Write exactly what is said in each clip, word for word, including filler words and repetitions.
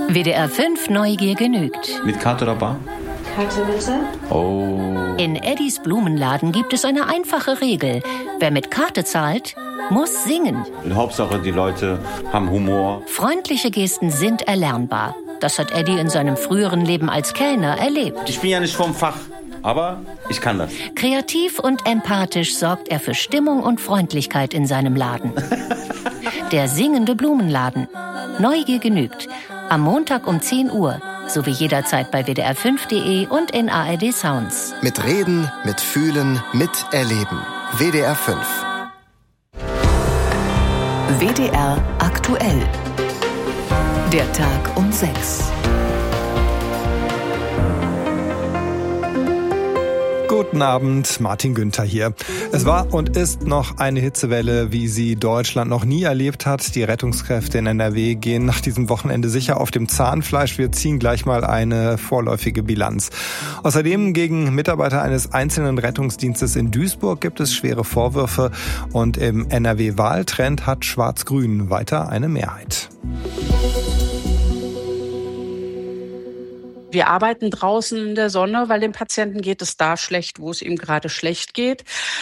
W D R fünf Neugier genügt. Mit Karte oder Bar? Karte bitte. Oh. In Eddies Blumenladen gibt es eine einfache Regel. Wer mit Karte zahlt, muss singen. Hauptsache, die Leute haben Humor. Freundliche Gesten sind erlernbar. Das hat Eddie in seinem früheren Leben als Kellner erlebt. Ich bin ja nicht vom Fach, aber ich kann das. Kreativ und empathisch sorgt er für Stimmung und Freundlichkeit in seinem Laden. Der singende Blumenladen. Neugier genügt. Am Montag um zehn Uhr. Sowie jederzeit bei W D R fünf Punkt de und in A R D Sounds. Mit Reden, mit Fühlen, mit Erleben. W D R fünf. W D R aktuell. Der Tag um sechs. Guten Abend, Martin Günther hier. Es war und ist noch eine Hitzewelle, wie sie Deutschland noch nie erlebt hat. Die Rettungskräfte in N R W gehen nach diesem Wochenende sicher auf dem Zahnfleisch. Wir ziehen gleich mal eine vorläufige Bilanz. Außerdem gegen Mitarbeiter eines einzelnen Rettungsdienstes in Duisburg gibt es schwere Vorwürfe. Und im N R W-Wahltrend hat Schwarz-Grün weiter eine Mehrheit. Wir arbeiten draußen in der Sonne, weil dem Patienten geht es da schlecht, wo es ihm gerade schlecht geht.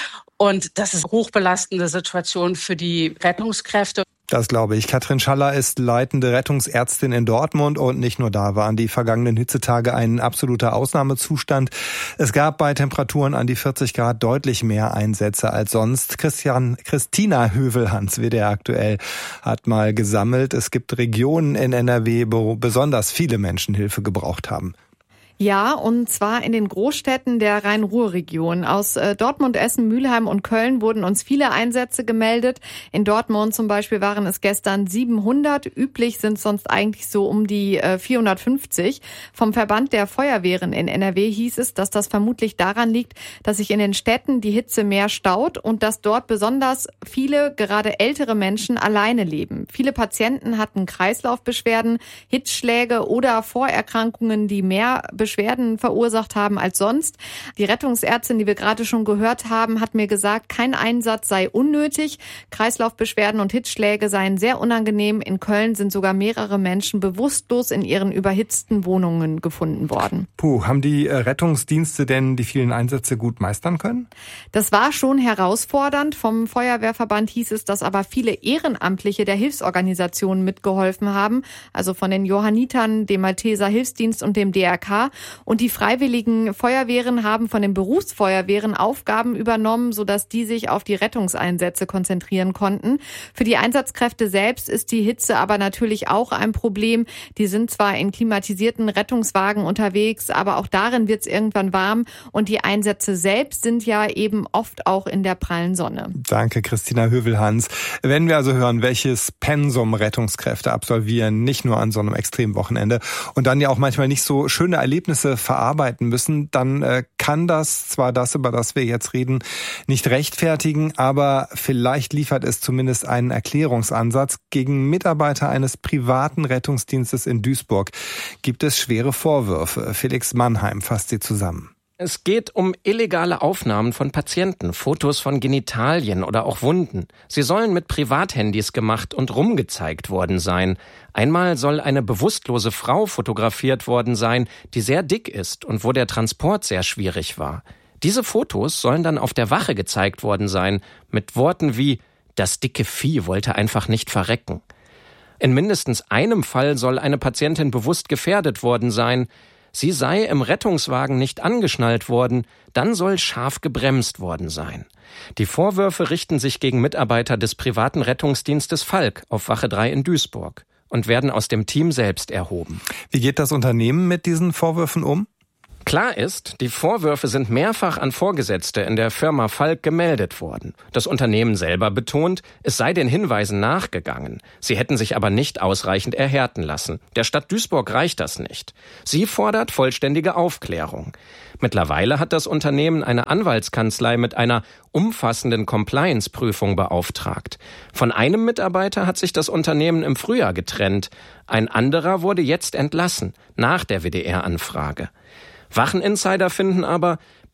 Und das ist eine hochbelastende Situation für die Rettungskräfte. Das glaube ich. Katrin Schaller ist leitende Rettungsärztin in Dortmund und nicht nur da waren die vergangenen Hitzetage ein absoluter Ausnahmezustand. Es gab bei Temperaturen an die vierzig Grad deutlich mehr Einsätze als sonst. Christian, Christina Hövelhans, W D R aktuell, hat mal gesammelt. Es gibt Regionen in N R W, wo besonders viele Menschen Hilfe gebraucht haben. Ja, und zwar in den Großstädten der Rhein-Ruhr-Region. Aus äh, Dortmund, Essen, Mülheim und Köln wurden uns viele Einsätze gemeldet. In Dortmund zum Beispiel waren es gestern siebenhundert. Üblich sind sonst eigentlich so um die äh, vierhundertfünfzig. Vom Verband der Feuerwehren in N R W hieß es, dass das vermutlich daran liegt, dass sich in den Städten die Hitze mehr staut und dass dort besonders viele, gerade ältere Menschen alleine leben. Viele Patienten hatten Kreislaufbeschwerden, Hitzschläge oder Vorerkrankungen, die mehr Beschwerden verursacht haben als sonst. Die Rettungsärztin, die wir gerade schon gehört haben, hat mir gesagt, kein Einsatz sei unnötig. Kreislaufbeschwerden und Hitzschläge seien sehr unangenehm. In Köln sind sogar mehrere Menschen bewusstlos in ihren überhitzten Wohnungen gefunden worden. Puh, haben die Rettungsdienste denn die vielen Einsätze gut meistern können? Das war schon herausfordernd. Vom Feuerwehrverband hieß es, dass aber viele Ehrenamtliche der Hilfsorganisationen mitgeholfen haben, also von den Johannitern, dem Malteser Hilfsdienst und dem D R K. Und die freiwilligen Feuerwehren haben von den Berufsfeuerwehren Aufgaben übernommen, sodass die sich auf die Rettungseinsätze konzentrieren konnten. Für die Einsatzkräfte selbst ist die Hitze aber natürlich auch ein Problem. Die sind zwar in klimatisierten Rettungswagen unterwegs, aber auch darin wird es irgendwann warm. Und die Einsätze selbst sind ja eben oft auch in der prallen Sonne. Danke, Christina Hövelhans. Wenn wir also hören, welches Pensum Rettungskräfte absolvieren, nicht nur an so einem Extremwochenende und dann ja auch manchmal nicht so schöne Erlebnisse verarbeiten müssen, dann äh, kann das zwar das, über das wir jetzt reden, nicht rechtfertigen, aber vielleicht liefert es zumindest einen Erklärungsansatz. Gegen Mitarbeiter eines privaten Rettungsdienstes in Duisburg gibt es schwere Vorwürfe. Felix Mannheim fasst sie zusammen. Es geht um illegale Aufnahmen von Patienten, Fotos von Genitalien oder auch Wunden. Sie sollen mit Privathandys gemacht und rumgezeigt worden sein. Einmal soll eine bewusstlose Frau fotografiert worden sein, die sehr dick ist und wo der Transport sehr schwierig war. Diese Fotos sollen dann auf der Wache gezeigt worden sein, mit Worten wie »Das dicke Vieh wollte einfach nicht verrecken«. In mindestens einem Fall soll eine Patientin bewusst gefährdet worden sein. Sie sei im Rettungswagen nicht angeschnallt worden, dann soll scharf gebremst worden sein. Die Vorwürfe richten sich gegen Mitarbeiter des privaten Rettungsdienstes Falk auf Wache drei in Duisburg und werden aus dem Team selbst erhoben. Wie geht das Unternehmen mit diesen Vorwürfen um? Klar ist, die Vorwürfe sind mehrfach an Vorgesetzte in der Firma Falk gemeldet worden. Das Unternehmen selber betont, es sei den Hinweisen nachgegangen. Sie hätten sich aber nicht ausreichend erhärten lassen. Der Stadt Duisburg reicht das nicht. Sie fordert vollständige Aufklärung. Mittlerweile hat das Unternehmen eine Anwaltskanzlei mit einer umfassenden Compliance-Prüfung beauftragt. Von einem Mitarbeiter hat sich das Unternehmen im Frühjahr getrennt. Ein anderer wurde jetzt entlassen, nach der W D R-Anfrage. Wacheninsider finden aber,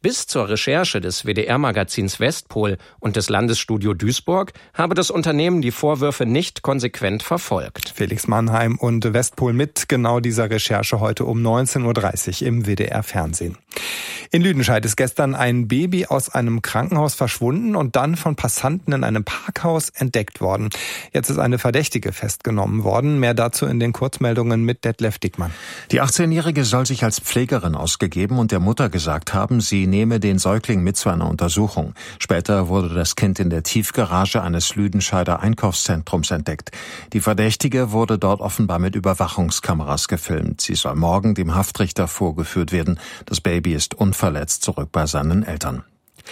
Bis zur Recherche des W D R-Magazins Westpol und des Landesstudio Duisburg habe das Unternehmen die Vorwürfe nicht konsequent verfolgt. Felix Mannheim und Westpol mit genau dieser Recherche heute um neunzehn Uhr dreißig im W D R-Fernsehen. In Lüdenscheid ist gestern ein Baby aus einem Krankenhaus verschwunden und dann von Passanten in einem Parkhaus entdeckt worden. Jetzt ist eine Verdächtige festgenommen worden. Mehr dazu in den Kurzmeldungen mit Detlef Dickmann. Die achtzehnjährige soll sich als Pflegerin ausgegeben und der Mutter gesagt haben, sie nehme den Säugling mit zu einer Untersuchung. Später wurde das Kind in der Tiefgarage eines Lüdenscheider Einkaufszentrums entdeckt. Die Verdächtige wurde dort offenbar mit Überwachungskameras gefilmt. Sie soll morgen dem Haftrichter vorgeführt werden. Das Baby ist unverletzt zurück bei seinen Eltern.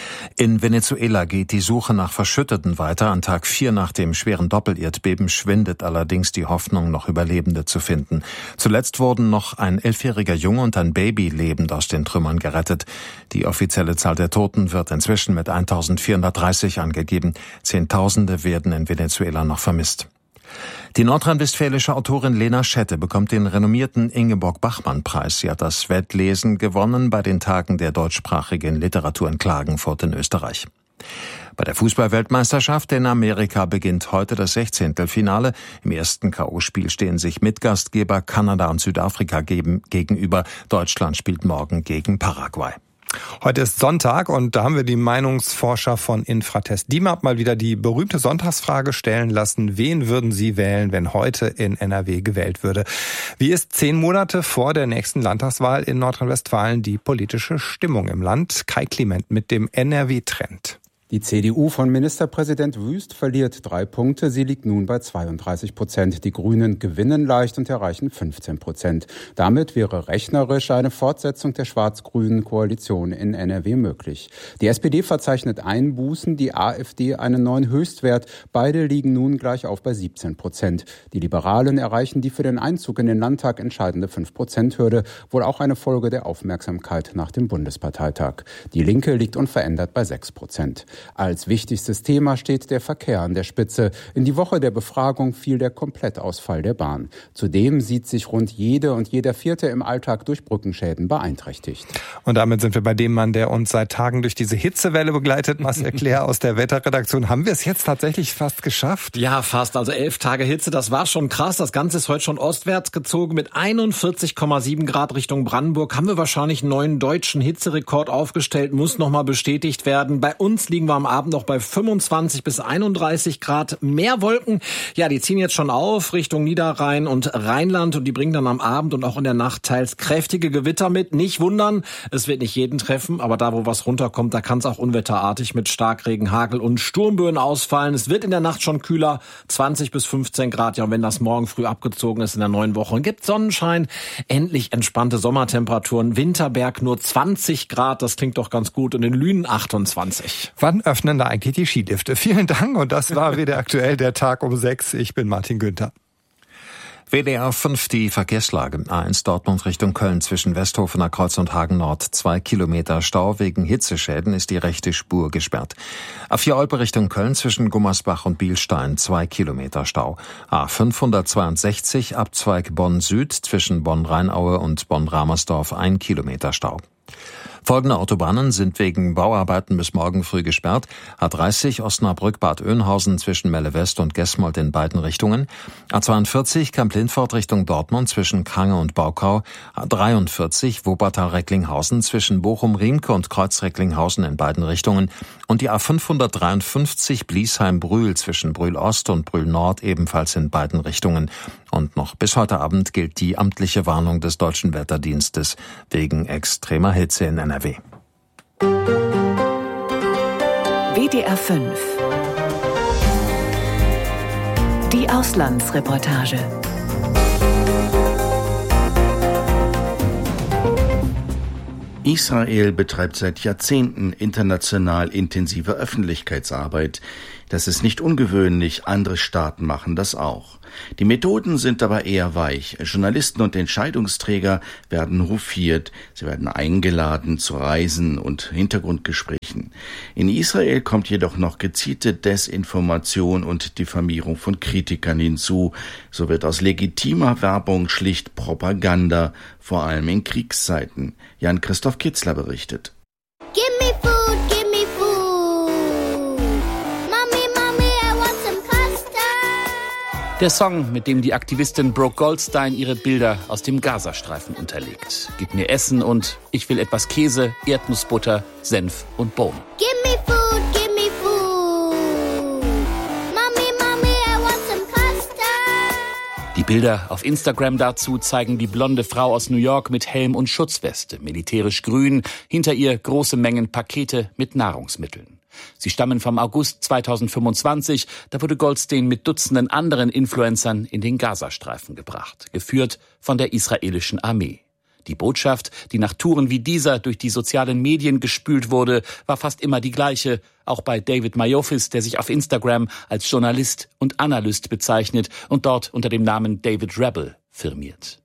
In Venezuela geht die Suche nach Verschütteten weiter. An Tag vier nach dem schweren Doppelerdbeben schwindet allerdings die Hoffnung, noch Überlebende zu finden. Zuletzt wurden noch ein elfjähriger Junge und ein Baby lebend aus den Trümmern gerettet. Die offizielle Zahl der Toten wird inzwischen mit eintausendvierhundertdreißig angegeben. Zehntausende werden in Venezuela noch vermisst. Die nordrhein-westfälische Autorin Lena Schette bekommt den renommierten Ingeborg-Bachmann-Preis. Sie hat das Wettlesen gewonnen bei den Tagen der deutschsprachigen Literatur in Klagenfurt in Österreich. Bei der Fußball-Weltmeisterschaft in Amerika beginnt heute das Sechzehntelfinale. Im ersten K O-Spiel stehen sich Mitgastgeber Kanada und Südafrika gegenüber. Deutschland spielt morgen gegen Paraguay. Heute ist Sonntag und da haben wir die Meinungsforscher von Infratest DIMAP mal wieder die berühmte Sonntagsfrage stellen lassen. Wen würden Sie wählen, wenn heute in N R W gewählt würde? Wie ist zehn Monate vor der nächsten Landtagswahl in Nordrhein-Westfalen die politische Stimmung im Land? Kai Clement mit dem N R W-Trend. Die C D U von Ministerpräsident Wüst verliert drei Punkte. Sie liegt nun bei zweiunddreißig Prozent. Die Grünen gewinnen leicht und erreichen fünfzehn Prozent. Damit wäre rechnerisch eine Fortsetzung der schwarz-grünen Koalition in N R W möglich. Die S P D verzeichnet Einbußen, die AfD einen neuen Höchstwert. Beide liegen nun gleich auf bei siebzehn Prozent. Die Liberalen erreichen die für den Einzug in den Landtag entscheidende fünf Prozent Hürde. Wohl auch eine Folge der Aufmerksamkeit nach dem Bundesparteitag. Die Linke liegt unverändert bei sechs Prozent. Als wichtigstes Thema steht der Verkehr an der Spitze. In die Woche der Befragung fiel der Komplettausfall der Bahn. Zudem sieht sich rund jede und jeder Vierte im Alltag durch Brückenschäden beeinträchtigt. Und damit sind wir bei dem Mann, der uns seit Tagen durch diese Hitzewelle begleitet. Marcel Claire aus der Wetterredaktion. Haben wir es jetzt tatsächlich fast geschafft? Ja, fast. Also elf Tage Hitze, das war schon krass. Das Ganze ist heute schon ostwärts gezogen mit einundvierzig Komma sieben Grad Richtung Brandenburg. Haben wir wahrscheinlich einen neuen deutschen Hitzerekord aufgestellt, muss nochmal bestätigt werden. Bei uns liegen wir am Abend noch bei fünfundzwanzig bis einunddreißig Grad. Mehr Wolken, ja, die ziehen jetzt schon auf Richtung Niederrhein und Rheinland und die bringen dann am Abend und auch in der Nacht teils kräftige Gewitter mit. Nicht wundern, es wird nicht jeden treffen, aber da, wo was runterkommt, da kann es auch unwetterartig mit Starkregen, Hagel und Sturmböen ausfallen. Es wird in der Nacht schon kühler, zwanzig bis fünfzehn Grad. Ja, und wenn das morgen früh abgezogen ist in der neuen Woche und gibt Sonnenschein, endlich entspannte Sommertemperaturen. Winterberg nur zwanzig Grad, das klingt doch ganz gut. Und in Lünen achtundzwanzig. Wann öffnen da eigentlich die Skilifte? Vielen Dank und das war wieder aktuell der Tag um sechs. Ich bin Martin Günther. W D R fünf, die Verkehrslage. A eins Dortmund Richtung Köln zwischen Westhofener Kreuz und Hagen Nord. Zwei Kilometer Stau. Wegen Hitzeschäden ist die rechte Spur gesperrt. A vier Olpe Richtung Köln zwischen Gummersbach und Bielstein. Zwei Kilometer Stau. A fünfhundertzweiundsechzig Abzweig Bonn Süd zwischen Bonn-Rheinaue und Bonn-Ramersdorf. Ein Kilometer Stau. Folgende Autobahnen sind wegen Bauarbeiten bis morgen früh gesperrt. A dreißig Osnabrück-Bad Oeynhausen zwischen Melle West und Gesmold in beiden Richtungen. A zweiundvierzig Kamp-Lindfort Richtung Dortmund zwischen Krange und Baukau. A dreiundvierzig Wuppertal-Recklinghausen zwischen Bochum-Riemke und Kreuz-Recklinghausen in beiden Richtungen. Und die A fünfhundertdreiundfünfzig Bliesheim-Brühl zwischen Brühl-Ost und Brühl-Nord ebenfalls in beiden Richtungen. Und noch bis heute Abend gilt die amtliche Warnung des Deutschen Wetterdienstes wegen extremer Hitze in N R W. W D R fünf. Die Auslandsreportage. Israel betreibt seit Jahrzehnten international intensive Öffentlichkeitsarbeit. Das ist nicht ungewöhnlich, andere Staaten machen das auch. Die Methoden sind aber eher weich. Journalisten und Entscheidungsträger werden hofiert, sie werden eingeladen zu Reisen und Hintergrundgesprächen. In Israel kommt jedoch noch gezielte Desinformation und Diffamierung von Kritikern hinzu. So wird aus legitimer Werbung schlicht Propaganda, vor allem in Kriegszeiten. Jan-Christoph Kitzler berichtet. Give me food, give me food. Mommy, mommy, I want some custard. Der Song, mit dem die Aktivistin Brooke Goldstein ihre Bilder aus dem Gazastreifen unterlegt. Gib mir Essen und ich will etwas Käse, Erdnussbutter, Senf und Bohnen. Give me food, give me food. Mommy, mommy, I want some custard. Die Bilder auf Instagram dazu zeigen die blonde Frau aus New York mit Helm und Schutzweste, militärisch grün, hinter ihr große Mengen Pakete mit Nahrungsmitteln. Sie stammen vom August zweitausendfünfundzwanzig, da wurde Goldstein mit Dutzenden anderen Influencern in den Gazastreifen gebracht, geführt von der israelischen Armee. Die Botschaft, die nach Touren wie dieser durch die sozialen Medien gespült wurde, war fast immer die gleiche, auch bei David Mayofis, der sich auf Instagram als Journalist und Analyst bezeichnet und dort unter dem Namen David Rebel firmiert.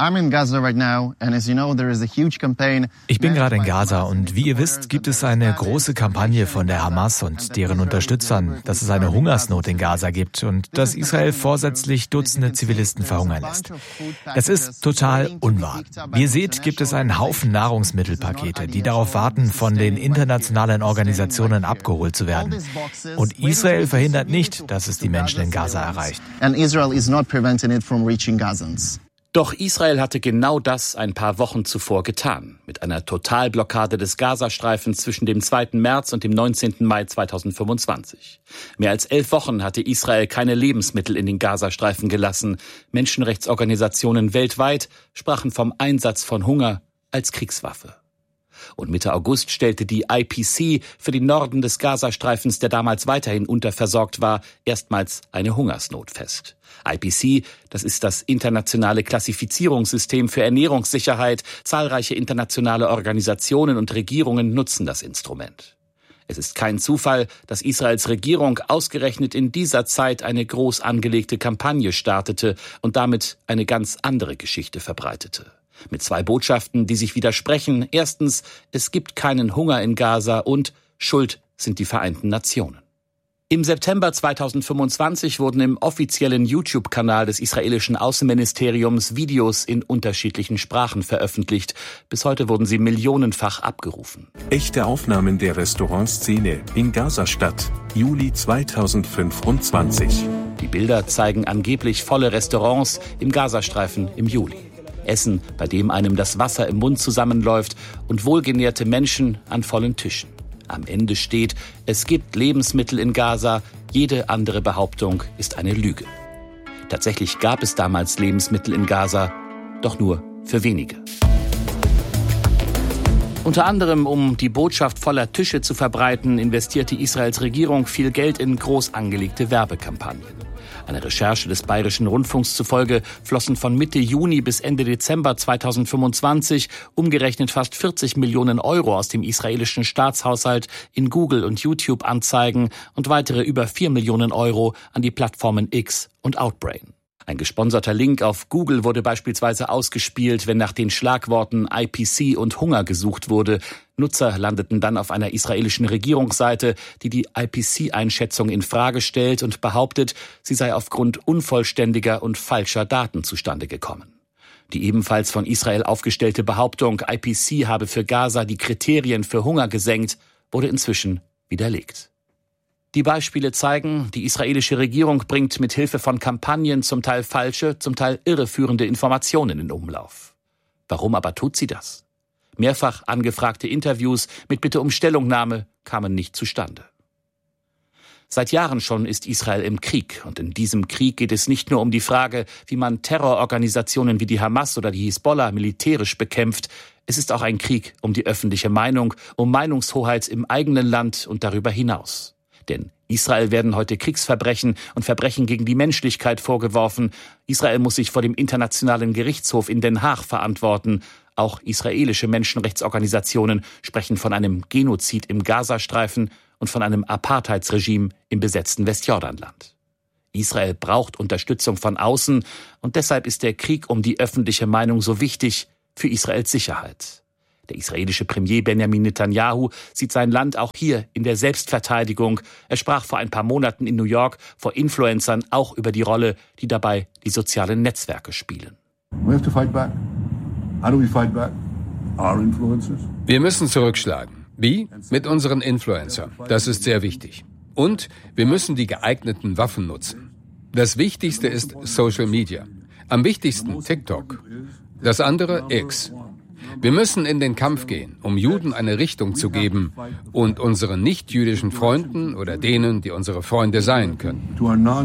Ich bin gerade in Gaza und wie ihr wisst, gibt es eine große Kampagne von der Hamas und deren Unterstützern, dass es eine Hungersnot in Gaza gibt und dass Israel vorsätzlich Dutzende Zivilisten verhungern lässt. Das ist total unwahr. Wie ihr seht, gibt es einen Haufen Nahrungsmittelpakete, die darauf warten, von den internationalen Organisationen abgeholt zu werden. Und Israel verhindert nicht, dass es die Menschen in Gaza erreicht. Doch Israel hatte genau das ein paar Wochen zuvor getan, mit einer Totalblockade des Gazastreifens zwischen dem zweiten März und dem neunzehnten Mai zweitausendfünfundzwanzig. Mehr als elf Wochen hatte Israel keine Lebensmittel in den Gazastreifen gelassen. Menschenrechtsorganisationen weltweit sprachen vom Einsatz von Hunger als Kriegswaffe. Und Mitte August stellte die I P C für den Norden des Gazastreifens, der damals weiterhin unterversorgt war, erstmals eine Hungersnot fest. I P C, das ist das internationale Klassifizierungssystem für Ernährungssicherheit. Zahlreiche internationale Organisationen und Regierungen nutzen das Instrument. Es ist kein Zufall, dass Israels Regierung ausgerechnet in dieser Zeit eine groß angelegte Kampagne startete und damit eine ganz andere Geschichte verbreitete. Mit zwei Botschaften, die sich widersprechen. Erstens, es gibt keinen Hunger in Gaza und Schuld sind die Vereinten Nationen. Im September zweitausendfünfundzwanzig wurden im offiziellen YouTube-Kanal des israelischen Außenministeriums Videos in unterschiedlichen Sprachen veröffentlicht. Bis heute wurden sie millionenfach abgerufen. Echte Aufnahmen der Restaurantszene in Gazastadt, Juli zweitausendfünfundzwanzig. Die Bilder zeigen angeblich volle Restaurants im Gazastreifen im Juli. Essen, bei dem einem das Wasser im Mund zusammenläuft und wohlgenährte Menschen an vollen Tischen. Am Ende steht, es gibt Lebensmittel in Gaza, jede andere Behauptung ist eine Lüge. Tatsächlich gab es damals Lebensmittel in Gaza, doch nur für wenige. Unter anderem, um die Botschaft voller Tische zu verbreiten, investierte Israels Regierung viel Geld in groß angelegte Werbekampagnen. Einer Recherche des Bayerischen Rundfunks zufolge flossen von Mitte Juni bis Ende Dezember zweitausendfünfundzwanzig umgerechnet fast vierzig Millionen Euro aus dem israelischen Staatshaushalt in Google- und YouTube-Anzeigen und weitere über vier Millionen Euro an die Plattformen X und Outbrain. Ein gesponserter Link auf Google wurde beispielsweise ausgespielt, wenn nach den Schlagworten I P C und Hunger gesucht wurde. Nutzer landeten dann auf einer israelischen Regierungsseite, die die I P C-Einschätzung in Frage stellt und behauptet, sie sei aufgrund unvollständiger und falscher Daten zustande gekommen. Die ebenfalls von Israel aufgestellte Behauptung, I P C habe für Gaza die Kriterien für Hunger gesenkt, wurde inzwischen widerlegt. Die Beispiele zeigen, die israelische Regierung bringt mit Hilfe von Kampagnen zum Teil falsche, zum Teil irreführende Informationen in Umlauf. Warum aber tut sie das? Mehrfach angefragte Interviews mit Bitte um Stellungnahme kamen nicht zustande. Seit Jahren schon ist Israel im Krieg und in diesem Krieg geht es nicht nur um die Frage, wie man Terrororganisationen wie die Hamas oder die Hisbollah militärisch bekämpft. Es ist auch ein Krieg um die öffentliche Meinung, um Meinungshoheit im eigenen Land und darüber hinaus. Denn Israel werden heute Kriegsverbrechen und Verbrechen gegen die Menschlichkeit vorgeworfen. Israel muss sich vor dem Internationalen Gerichtshof in Den Haag verantworten. Auch israelische Menschenrechtsorganisationen sprechen von einem Genozid im Gazastreifen und von einem Apartheidsregime im besetzten Westjordanland. Israel braucht Unterstützung von außen und deshalb ist der Krieg um die öffentliche Meinung so wichtig für Israels Sicherheit. Der israelische Premier Benjamin Netanyahu sieht sein Land auch hier in der Selbstverteidigung. Er sprach vor ein paar Monaten in New York vor Influencern auch über die Rolle, die dabei die sozialen Netzwerke spielen. We have to fight back. How do we fight back? Our influencers. Wir müssen zurückschlagen. Wie? Mit unseren Influencern. Das ist sehr wichtig. Und wir müssen die geeigneten Waffen nutzen. Das Wichtigste ist Social Media. Am wichtigsten TikTok. Das andere X. Wir müssen in den Kampf gehen, um Juden eine Richtung zu geben und unseren nicht-jüdischen Freunden oder denen, die unsere Freunde sein können.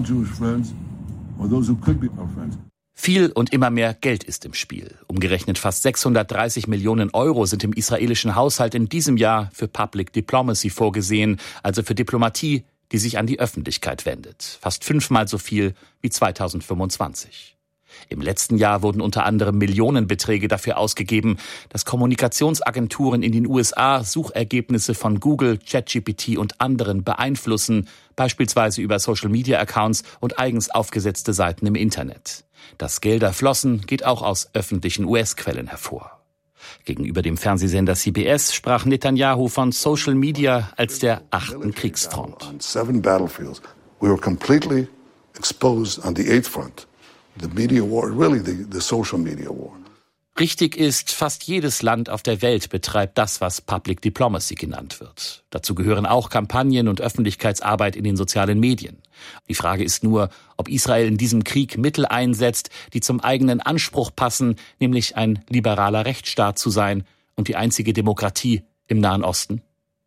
Viel und immer mehr Geld ist im Spiel. Umgerechnet fast sechshundertdreißig Millionen Euro sind im israelischen Haushalt in diesem Jahr für Public Diplomacy vorgesehen, also für Diplomatie, die sich an die Öffentlichkeit wendet. Fast fünfmal so viel wie zweitausendfünfundzwanzig. Im letzten Jahr wurden unter anderem Millionenbeträge dafür ausgegeben, dass Kommunikationsagenturen in den U S A Suchergebnisse von Google, ChatGPT und anderen beeinflussen, beispielsweise über Social-Media-Accounts und eigens aufgesetzte Seiten im Internet. Dass Gelder flossen, geht auch aus öffentlichen U S-Quellen hervor. Gegenüber dem Fernsehsender C B S sprach Netanyahu von Social Media als der achten Kriegsfront. Seven battlefields. We were completely exposed on the eighth front. The media war, really the, the social media war. Richtig ist, fast jedes Land auf der Welt betreibt das, was Public Diplomacy genannt wird. Dazu gehören auch Kampagnen und Öffentlichkeitsarbeit in den sozialen Medien. Die Frage ist nur, ob Israel in diesem Krieg Mittel einsetzt, die zum eigenen Anspruch passen, nämlich ein liberaler Rechtsstaat zu sein und die einzige Demokratie im Nahen Osten.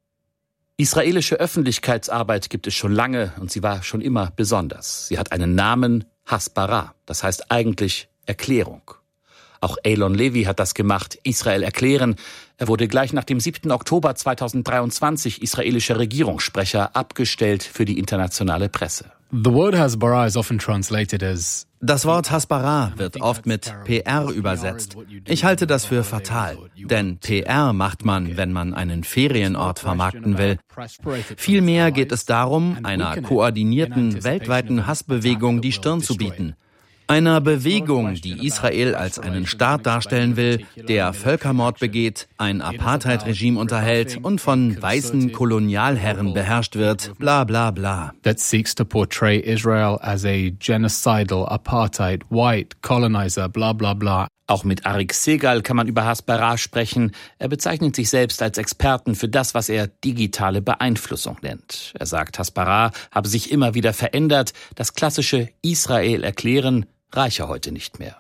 Israelische Öffentlichkeitsarbeit gibt es schon lange und sie war schon immer besonders. Sie hat einen Namen, Hasbara, das heißt eigentlich Erklärung. Auch Eylon Levy hat das gemacht, Israel erklären. Er wurde gleich nach dem siebten Oktober zweitausenddreiundzwanzig israelischer Regierungssprecher abgestellt für die internationale Presse. The word Hasbara is often translated as Das Wort Hasbara wird oft mit P R übersetzt. Ich halte das für fatal, denn P R macht man, wenn man einen Ferienort vermarkten will. Vielmehr geht es darum, einer koordinierten, weltweiten Hassbewegung die Stirn zu bieten. Einer Bewegung, die Israel als einen Staat darstellen will, der Völkermord begeht, ein Apartheid-Regime unterhält und von weißen Kolonialherren beherrscht wird, bla bla bla. That seeks to portray Israel as a genocidal, apartheid, white, colonizer, bla bla bla. Auch mit Arik Segal kann man über Hasbara sprechen. Er bezeichnet sich selbst als Experten für das, was er digitale Beeinflussung nennt. Er sagt, Hasbara habe sich immer wieder verändert. Das klassische Israel erklären reiche heute nicht mehr.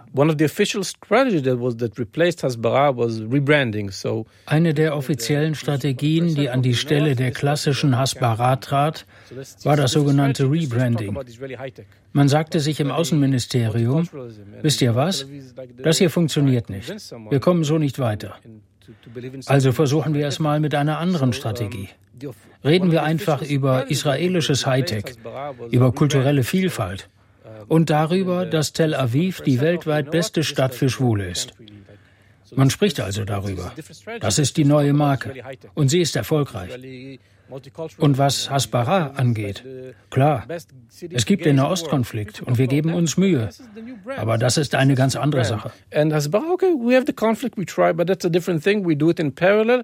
Eine der offiziellen Strategien, die an die Stelle der klassischen Hasbara trat, war das sogenannte Rebranding. Man sagte sich im Außenministerium, wisst ihr was, das hier funktioniert nicht. Wir kommen so nicht weiter. Also versuchen wir es mal mit einer anderen Strategie. Reden wir einfach über israelisches Hightech, über kulturelle Vielfalt. Und darüber, dass Tel Aviv die weltweit beste Stadt für Schwule ist. Man spricht also darüber. Das ist die neue Marke. Und sie ist erfolgreich. Und was Hasbara angeht, klar, es gibt den Nahostkonflikt und wir geben uns Mühe. Aber das ist eine ganz andere Sache. And Hasbara, okay, we have the conflict, we try, but that's a different thing. We do it in parallel.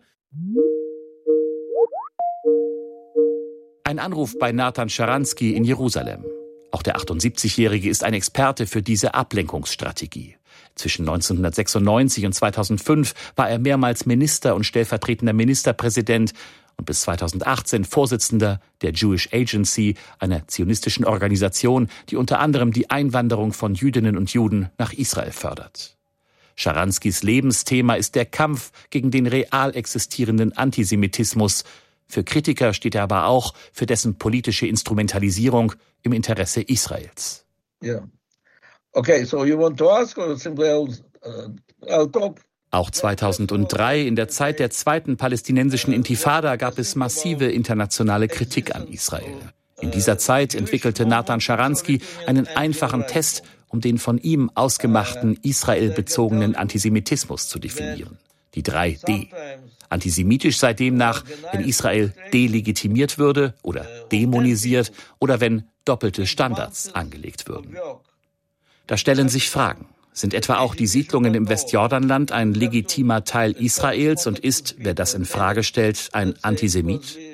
Ein Anruf bei Nathan Sharansky in Jerusalem. Auch der achtundsiebzigjährige ist ein Experte für diese Ablenkungsstrategie. Zwischen neunzehnhundertsechsundneunzig und zweitausendfünf war er mehrmals Minister und stellvertretender Ministerpräsident und bis zweitausendachtzehn Vorsitzender der Jewish Agency, einer zionistischen Organisation, die unter anderem die Einwanderung von Jüdinnen und Juden nach Israel fördert. Sharanskys Lebensthema ist der Kampf gegen den real existierenden Antisemitismus. Für Kritiker steht er aber auch für dessen politische Instrumentalisierung im Interesse Israels. Yeah. Okay, so you want to ask or simply I'll, uh, I'll talk? Auch zweitausenddrei, in der Zeit der zweiten palästinensischen Intifada, gab es massive internationale Kritik an Israel. In dieser Zeit entwickelte Nathan Sharansky einen einfachen Test, um den von ihm ausgemachten israelbezogenen Antisemitismus zu definieren. Die drei D. Antisemitisch sei demnach, wenn Israel delegitimiert würde oder dämonisiert oder wenn doppelte Standards angelegt würden. Da stellen sich Fragen. Sind etwa auch die Siedlungen im Westjordanland ein legitimer Teil Israels und ist, wer das in Frage stellt, ein Antisemit?